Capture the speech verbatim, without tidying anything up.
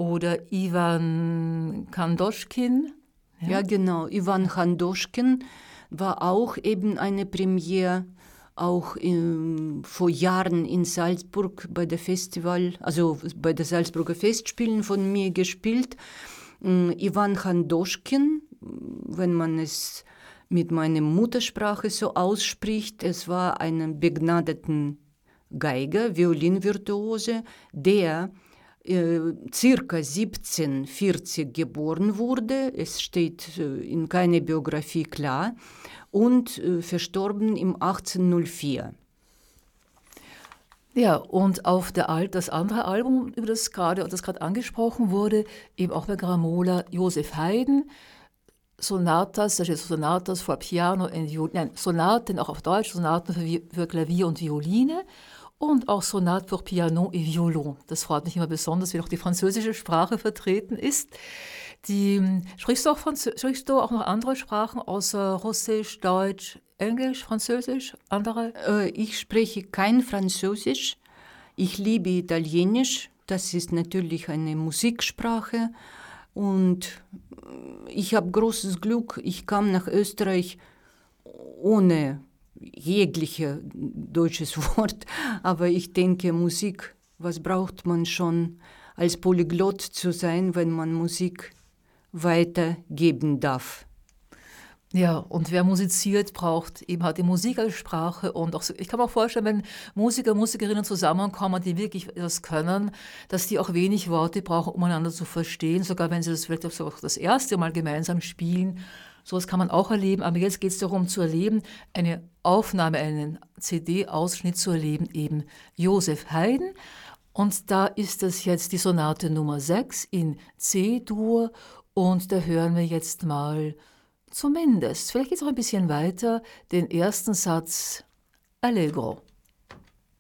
oder Iwan Kandoschkin. Ja, ja genau. Iwan Kandoschkin war auch eben eine Premiere, auch in, vor Jahren in Salzburg bei der Festival, also bei der Salzburger Festspielen von mir gespielt. Iwan Kandoschkin, wenn man es mit meiner Muttersprache so ausspricht, es war ein begnadeter Geiger, Violinvirtuose, der äh, circa siebzehnhundertvierzig geboren wurde. Es steht äh, in keiner Biografie klar. Und äh, verstorben im achtzehnhundertvier. Ja, und auf der Alt, das andere Album, über das gerade, das gerade angesprochen wurde, eben auch bei Gramola, Joseph Haydn, Sonatas, das ist Sonatas für Piano und Violin, nein, Sonaten, auch auf Deutsch, Sonaten für, für Klavier und Violine und auch Sonate für Piano et Violon. Das freut mich immer besonders, wenn auch die französische Sprache vertreten ist. Die, sprichst, du auch Franzö- sprichst du auch noch andere Sprachen außer Russisch, Deutsch, Englisch, Französisch, andere? Äh, ich spreche kein Französisch. Ich liebe Italienisch. Das ist natürlich eine Musiksprache. Und ich habe großes Glück. Ich kam nach Österreich ohne jegliche deutsches Wort. Aber ich denke, Musik, was braucht man schon als Polyglott zu sein, wenn man Musik weitergeben darf? Ja, und wer musiziert, braucht eben halt die Musik als Sprache. Und auch so, ich kann mir auch vorstellen, wenn Musiker, Musikerinnen zusammenkommen, die wirklich das können, dass die auch wenig Worte brauchen, um einander zu verstehen, sogar wenn sie das vielleicht auch das erste Mal gemeinsam spielen. Sowas kann man auch erleben, aber jetzt geht es darum zu erleben, eine Aufnahme, einen C D-Ausschnitt zu erleben, eben Joseph Haydn. Und da ist das jetzt die Sonate Nummer sechs in C-Dur und da hören wir jetzt mal zumindest, vielleicht geht es auch ein bisschen weiter, den ersten Satz Allegro.